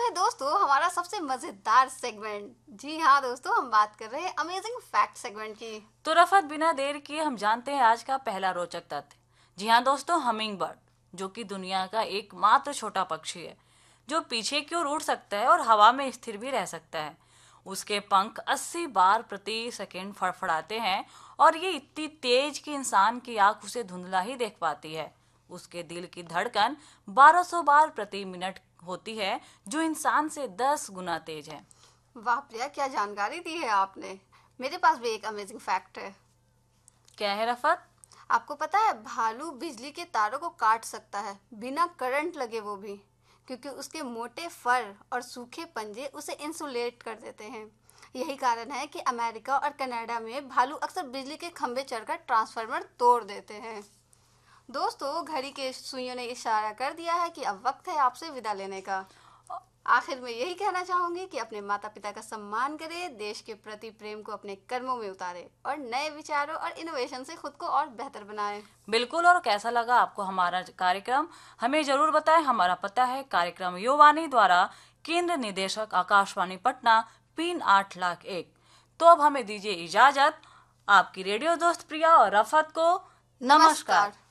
है दोस्तों हमारा सबसे मजेदार सेगमेंट। जी हाँ दोस्तों, हम बात कर रहे हैं अमेजिंग फैक्ट सेगमेंट की। तो रफत, बिना देर किए हम जानते हैं आज का पहला रोचक तथ्य। जी हाँ दोस्तों, हमिंग बर्ड, जो कि दुनिया का एकमात्र छोटा पक्षी है जो पीछे की ओर उड़ सकता है और हवा में स्थिर भी रह सकता है। उसके पंख 80 बार प्रति सेकंड फड़फड़ाते हैं और ये इतनी तेज कि इंसान की आंख उसे धुंधला ही देख पाती है। उसके दिल की धड़कन 1200 बार प्रति मिनट होती है, जो इंसान से 10 गुना तेज है। वाह प्रिया, क्या जानकारी दी है आपने। मेरे पास भी एक अमेजिंग फैक्ट है। क्या है रफत? आपको पता है भालू बिजली के तारों को काट सकता है बिना करंट लगे, वो भी क्योंकि उसके मोटे फर और सूखे पंजे उसे इंसुलेट कर देते हैं। यही कारण है कि अमेरिका और कनाडा में भालू अक्सर बिजली के खंभे चढ़कर ट्रांसफार्मर तोड़ देते हैं। दोस्तों, घड़ी के सुइयों ने इशारा कर दिया है कि अब वक्त है आपसे विदा लेने का। आखिर में यही कहना चाहूंगी कि अपने माता पिता का सम्मान करें, देश के प्रति प्रेम को अपने कर्मों में उतारें और नए विचारों और इनोवेशन से खुद को और बेहतर बनाएं। बिल्कुल। और कैसा लगा आपको हमारा कार्यक्रम, हमें जरूर बताएं। हमारा पता है कार्यक्रम युवावाणी द्वारा केंद्र निदेशक आकाशवाणी पटना, पिन 8,01। तो अब हमें दीजिए इजाजत। आपकी रेडियो दोस्त प्रिया और रफत को नमस्कार।